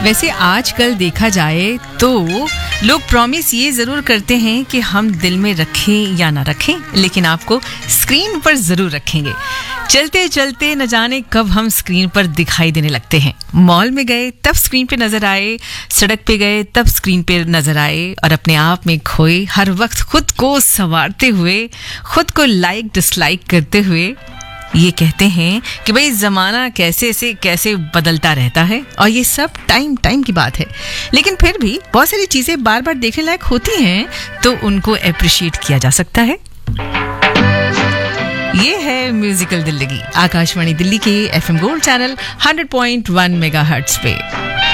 वैसे आजकल देखा जाए तो लोग प्रॉमिस ये जरूर करते हैं कि हम दिल में रखें या ना रखें, लेकिन आपको स्क्रीन पर जरूर रखेंगे। चलते चलते न जाने कब हम स्क्रीन पर दिखाई देने लगते हैं। मॉल में गए तब स्क्रीन पे नजर आए, सड़क पे गए तब स्क्रीन पे नजर आए, और अपने आप में खोए हर वक्त खुद को संवारते हुए, खुद को लाइक डिसलाइक करते हुए। ये कहते हैं कि भाई जमाना कैसे से कैसे बदलता रहता है, और ये सब टाइम की बात है। लेकिन फिर भी बहुत सारी चीजें बार बार देखने लायक होती हैं, तो उनको अप्रिशिएट किया जा सकता है। ये है म्यूजिकल दिल्ली, आकाशवाणी दिल्ली के FM गोल्ड चैनल 100.1 मेगाहर्ट्ज पे।